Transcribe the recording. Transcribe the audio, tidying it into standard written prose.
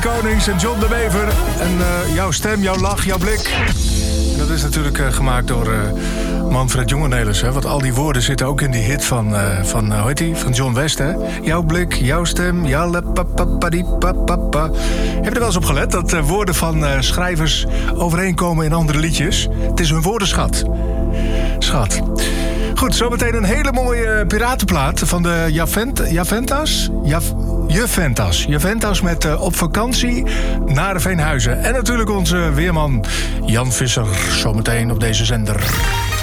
Konings en John de Wever. En jouw stem, jouw lach, jouw blik. En dat is natuurlijk gemaakt door Manfred Jongenelis. Want al die woorden zitten ook in die hit van hoe heet die? Van John West, hè? Jouw blik, jouw stem, jouw lepapapadiepapapa. Heb je er wel eens op gelet dat woorden van schrijvers overeenkomen in andere liedjes? Het is hun woordenschat. Schat. Goed, zometeen een hele mooie piratenplaat van de Juventus met Op vakantie naar Veenhuizen. En natuurlijk onze weerman Jan Visser, zometeen op deze zender.